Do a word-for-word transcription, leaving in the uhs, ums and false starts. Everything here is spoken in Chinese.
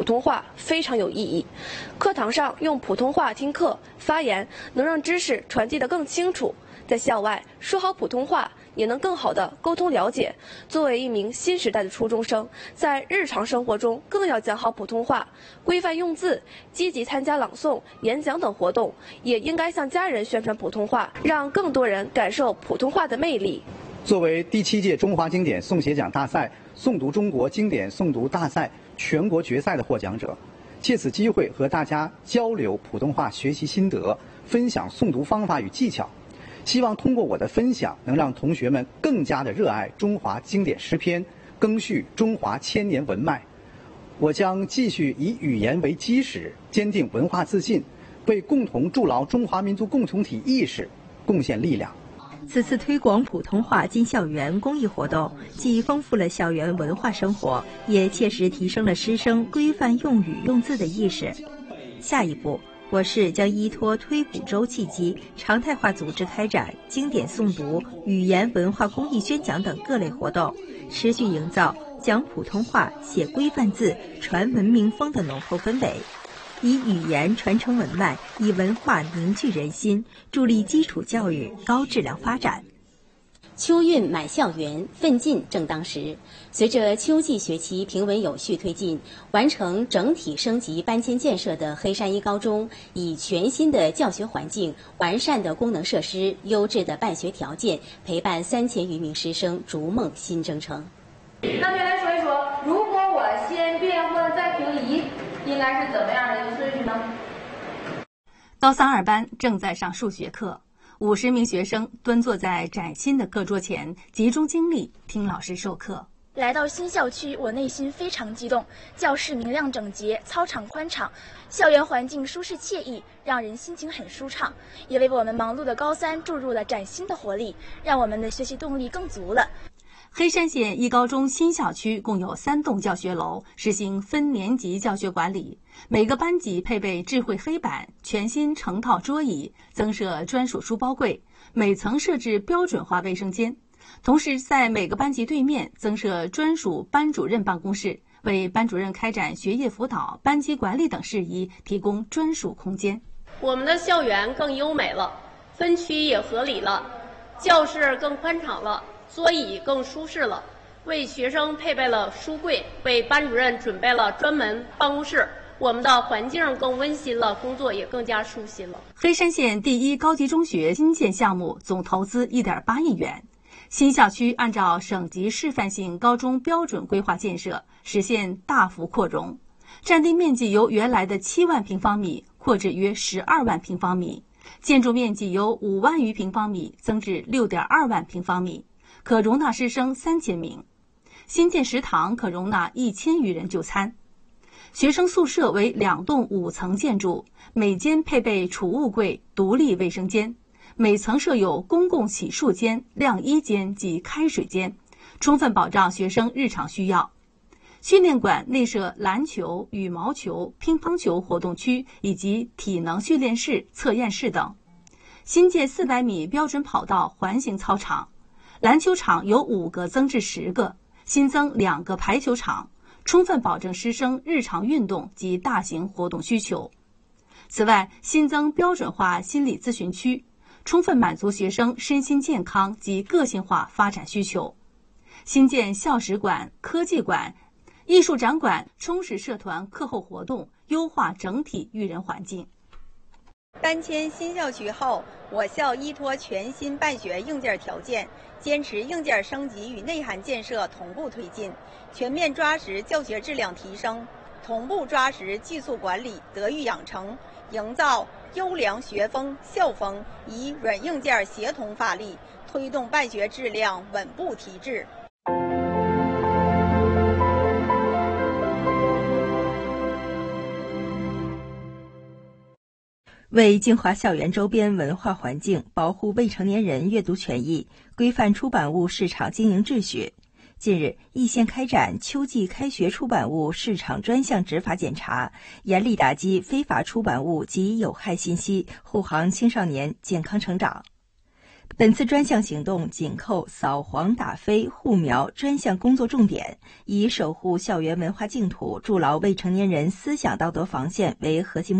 通话非常有意义。课堂上用普通话听课发言，能让知识传递得更清楚；在校外说好普通话，也能更好地沟通了解。作为一名新时代的初中生，在日常生活中更要讲好普通话，规范用字，积极参加朗诵、演讲等活动，也应该向家人宣传普通话，让更多人感受普通话的魅力。 作为第七届中华经典诵写奖大赛诵读中国经典诵读大赛全国决赛的获奖者，借此机会和大家交流普通话学习心得，分享诵读方法与技巧。希望通过我的分享，能让同学们更加的热爱中华经典诗篇，赓续中华千年文脉。我将继续以语言为基石，坚定文化自信，为共同筑牢中华民族共同体意识贡献力量。 此次推广普通话进校园公益活动，既丰富了校园文化生活，也切实提升了师生规范用语用字的意识。下一步，我市将依托推古周契机，常态化组织开展经典诵读、语言文化公益宣讲等各类活动，持续营造讲普通话、写规范字、传文明风的浓厚氛围。以语言传承文脉，以文化凝聚人心，助力基础教育高质量发展。 秋运满校园，奋进正当时。随着秋季学期平稳有序推进，完成整体升级搬迁建设的黑山一高中，以全新的教学环境、完善的功能设施、优质的办学条件，陪伴三千余名师生逐梦新征程。 那就来说一说，如果我先变或者再平移，应该是怎么样的一个顺序呢？ 高三二班正在上数学课，五十名学生蹲坐在崭新的课桌前，集中精力听老师授课。 来到新校区，我内心非常激动。教室明亮整洁，操场宽敞，校园环境舒适惬意，让人心情很舒畅，也为我们忙碌的高三注入了崭新的活力，让我们的学习动力更足了。 黑山县一高中新校区共有三栋教学楼，实行分年级教学管理，每个班级配备智慧黑板、全新成套桌椅，增设专属书包柜，每层设置标准化卫生间。同时，在每个班级对面增设专属班主任办公室，为班主任开展学业辅导、班级管理等事宜提供专属空间。 我们的校园更优美了，分区也合理了，教室更宽敞了，桌椅更舒适了，为学生配备了书柜，为班主任准备了专门办公室。我们的环境更温馨了，工作也更加舒心了。 黑山县第一高级中学新建项目总投资 一点八亿元。新校区按照省级示范性高中标准规划建设，实现大幅扩容，占地面积由原来的七万平方米扩至约十二万平方米，建筑面积由五万余平方米增至六点二万平方米，可容纳师生三千名。新建食堂可容纳一千余人就餐。学生宿舍为两栋五层建筑，每间配备储物柜、独立卫生间。每层设有公共洗漱间、晾衣间及开水间，充分保障学生日常需要。训练馆内设篮球、羽毛球、乒乓球活动区以及体能训练室、测验室等。新建四百米标准跑道环形操场，篮球场由五个增至十个，新增两个排球场，充分保证师生日常运动及大型活动需求。此外，新增标准化心理咨询区，充分满足学生身心健康及个性化发展需求。新建校史馆、科技馆、艺术展馆，充实社团课后活动，优化整体育人环境。 搬迁新校区后，我校依托全新办学硬件条件，坚持硬件升级与内涵建设同步推进，全面抓实教学质量提升，同步抓实技术管理、德育养成，营造优良学风校风，以软硬件协同发力，推动办学质量稳步提质。 为净化校园周边文化环境，保护未成年人阅读权益，规范出版物市场经营秩序，近日，易县开展秋季开学出版物市场专项执法检查，严厉打击非法出版物及有害信息，护航青少年健康成长。 本次专项行动紧扣扫黄打非护苗专项工作重点，以守护校园文化净土、筑牢未成年人思想道德防线为核心目